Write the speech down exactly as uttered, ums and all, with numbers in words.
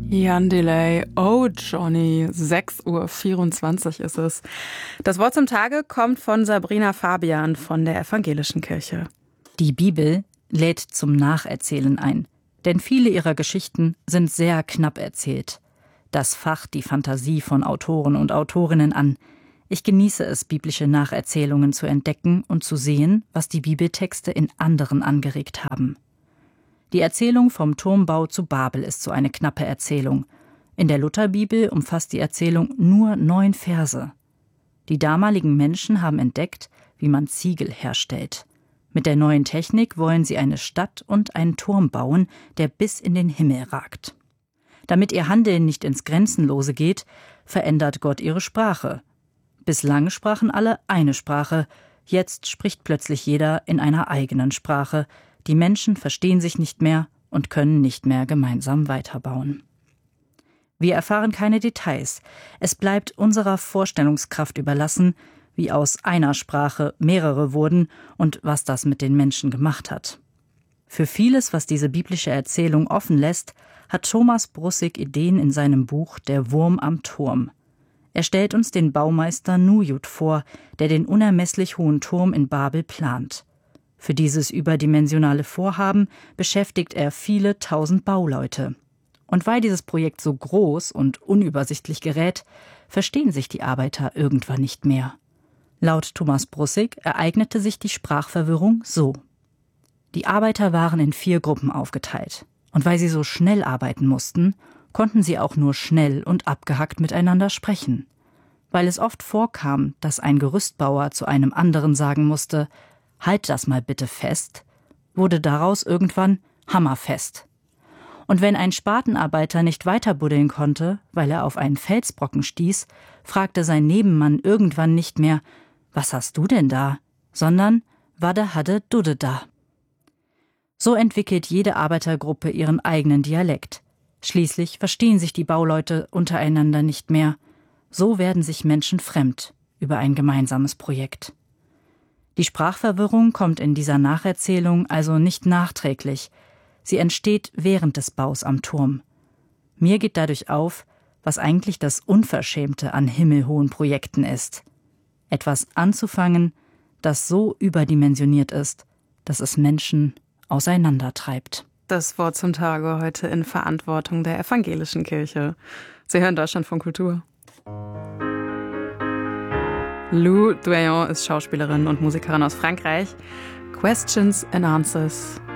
Jan Delay, oh Johnny, sechs Uhr vierundzwanzig ist es. Das Wort zum Tage kommt von Sabrina Fabian von der Evangelischen Kirche. Die Bibel lädt zum Nacherzählen ein, denn viele ihrer Geschichten sind sehr knapp erzählt. Das facht die Fantasie von Autoren und Autorinnen an. Ich genieße es, biblische Nacherzählungen zu entdecken und zu sehen, was die Bibeltexte in anderen angeregt haben. Die Erzählung vom Turmbau zu Babel ist so eine knappe Erzählung. In der Lutherbibel umfasst die Erzählung nur neun Verse. Die damaligen Menschen haben entdeckt, wie man Ziegel herstellt. Mit der neuen Technik wollen sie eine Stadt und einen Turm bauen, der bis in den Himmel ragt. Damit ihr Handeln nicht ins Grenzenlose geht, verändert Gott ihre Sprache. Bislang sprachen alle eine Sprache, jetzt spricht plötzlich jeder in einer eigenen Sprache. Die Menschen verstehen sich nicht mehr und können nicht mehr gemeinsam weiterbauen. Wir erfahren keine Details. Es bleibt unserer Vorstellungskraft überlassen, wie aus einer Sprache mehrere wurden und was das mit den Menschen gemacht hat. Für vieles, was diese biblische Erzählung offen lässt, hat Thomas Brussig Ideen in seinem Buch Der Wurm am Turm. Er stellt uns den Baumeister Nujut vor, der den unermesslich hohen Turm in Babel plant. Für dieses überdimensionale Vorhaben beschäftigt er viele tausend Bauleute. Und weil dieses Projekt so groß und unübersichtlich gerät, verstehen sich die Arbeiter irgendwann nicht mehr. Laut Thomas Brussig ereignete sich die Sprachverwirrung so. Die Arbeiter waren in vier Gruppen aufgeteilt. Und weil sie so schnell arbeiten mussten, konnten sie auch nur schnell und abgehackt miteinander sprechen. Weil es oft vorkam, dass ein Gerüstbauer zu einem anderen sagen musste, »Halt das mal bitte fest«, wurde daraus irgendwann »hammerfest«. Und wenn ein Spatenarbeiter nicht weiter buddeln konnte, weil er auf einen Felsbrocken stieß, fragte sein Nebenmann irgendwann nicht mehr, »Was hast du denn da?«, sondern »Wadde hadde dudde da«. So entwickelt jede Arbeitergruppe ihren eigenen Dialekt. Schließlich verstehen sich die Bauleute untereinander nicht mehr. So werden sich Menschen fremd über ein gemeinsames Projekt. Die Sprachverwirrung kommt in dieser Nacherzählung also nicht nachträglich. Sie entsteht während des Baus am Turm. Mir geht dadurch auf, was eigentlich das Unverschämte an himmelhohen Projekten ist. Etwas anzufangen, das so überdimensioniert ist, dass es Menschen auseinandertreibt. Das Wort zum Tage heute in Verantwortung der Evangelischen Kirche. Sie hören Deutschlandfunk Kultur. Lou Doyon ist Schauspielerin und Musikerin aus Frankreich. Questions and Answers